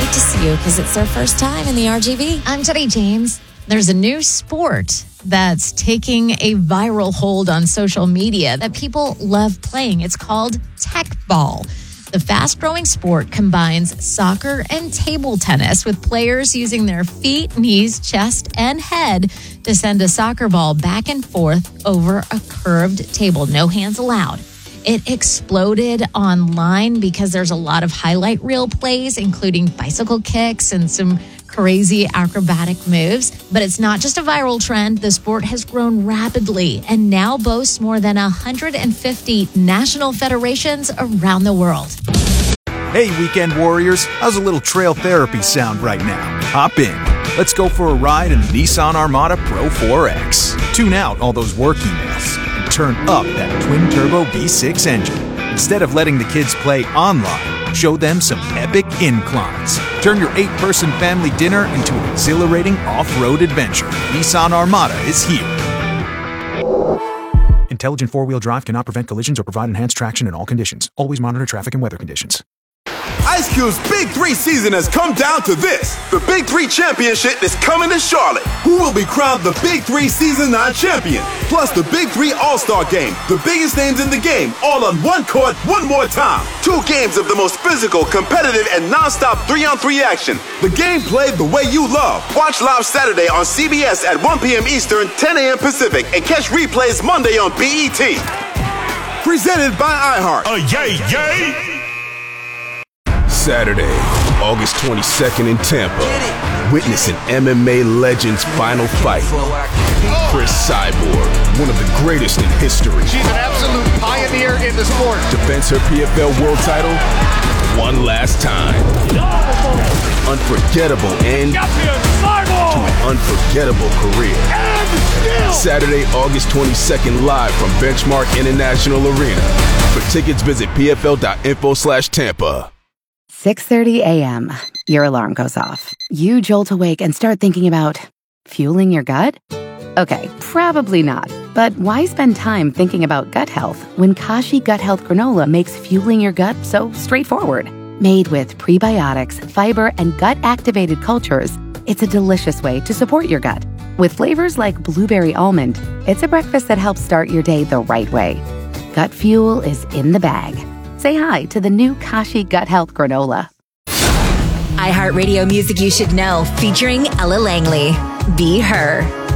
like to see you because it's their first time in the RGV. I'm Jenny James. There's a new sport that's taking a viral hold on social media that people love playing. It's called tech ball. The fast-growing sport combines soccer and table tennis with players using their feet, knees, chest, and head to send a soccer ball back and forth over a curved table. No hands allowed. It exploded online because there's a lot of highlight reel plays, including bicycle kicks and some crazy acrobatic moves. But it's not just a viral trend. The sport has grown rapidly and now boasts more than 150 national federations around the world. Hey, weekend warriors, how's a little trail therapy sound right now? Hop in. Let's go for a ride in the Nissan Armada Pro 4X. Tune out all those work emails and turn up that twin-turbo V6 engine. Instead of letting the kids play online, show them some epic inclines. Turn your 8-person family dinner into an exhilarating off-road adventure. Nissan Armada is here. Intelligent four-wheel drive cannot prevent collisions or provide enhanced traction in all conditions. Always monitor traffic and weather conditions. Ice Cube's Big 3 season has come down to this. The Big 3 Championship is coming to Charlotte. Who will be crowned the Big 3 Season 9 champion? Plus the Big 3 All-Star Game. The biggest names in the game, all on one court, one more time. 2 games of the most physical, competitive, and non-stop 3-on-3 action. The game played the way you love. Watch live Saturday on CBS at 1 p.m. Eastern, 10 a.m. Pacific, and catch replays Monday on BET. Presented by iHeart. Yay! Saturday, August 22nd in Tampa. Witness an MMA legend's final fight. Chris Cyborg, one of the greatest in history. She's an absolute pioneer in the sport. Defends her PFL world title one last time. Unforgettable end to an unforgettable career. Saturday, August 22nd, live from Benchmark International Arena. For tickets, visit pfl.info/Tampa. 6:30 a.m. Your alarm goes off. You jolt awake and start thinking about fueling your gut? Okay, probably not. But why spend time thinking about gut health when Kashi Gut Health Granola makes fueling your gut so straightforward? Made with prebiotics, fiber, and gut-activated cultures, it's a delicious way to support your gut. With flavors like blueberry almond, it's a breakfast that helps start your day the right way. Gut fuel is in the bag. Say hi to the new Kashi Gut Health Granola. iHeartRadio Music You Should Know, featuring Ella Langley. Be Her.